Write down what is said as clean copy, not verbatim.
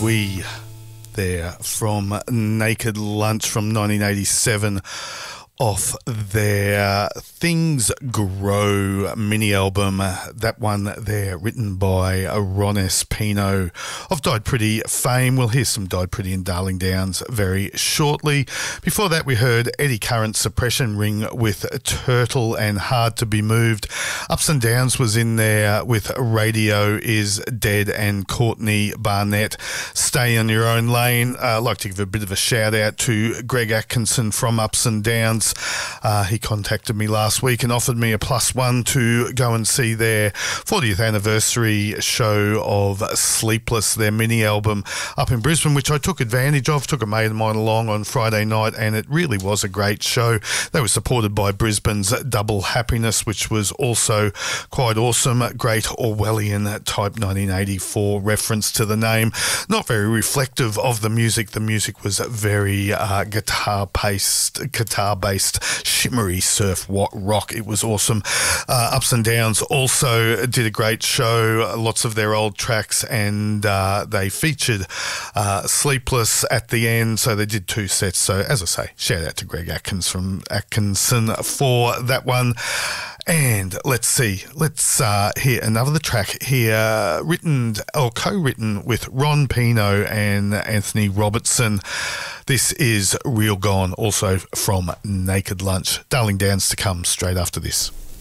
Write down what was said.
We there from Naked Lunch from 1987 off their Things Grow mini album. That one there written by Ron Espino of Died Pretty fame. We'll hear some Died Pretty and Darling Downs very shortly. Before that we heard Eddie Current Suppression Ring with Turtle and Hard to Be Moved. Ups and Downs was in there with Radio Is Dead and Courtney Barnett. Stay on Your Own Lane. I'd like to give a bit of a shout out to Greg Atkinson from Ups and Downs. He contacted me last week and offered me a +1 to go and see their 40th anniversary show of Sleepless, their mini album up in Brisbane, which I took advantage of. Took a mate of mine along on Friday night and it really was a great show. They were supported by Brisbane's Double Happiness, which was also quite awesome. Great Orwellian type 1984 reference to the name. Not very reflective of the music. The music was very guitar-based, shimmery surf rock. It was awesome. Ups and Downs also did a great show, lots of their old tracks, and they featured Sleepless at the end, so they did 2 sets. So as I say, shout out to Greg Atkinson for that one. And let's hear another track here, written or co-written with Ron Pino and Anthony Robertson. This is Real Gone, also from Naked Lunch. Darling Downs to come straight after this.